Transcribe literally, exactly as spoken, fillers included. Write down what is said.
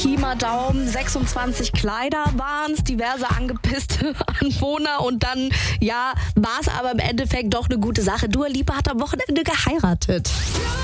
Pi mal Daumen, sechsundzwanzig Kleider waren es, diverse angepisste Anwohner und dann, ja, war es aber im Endeffekt doch eine gute Sache. Dua Lipa hat am Wochenende geheiratet.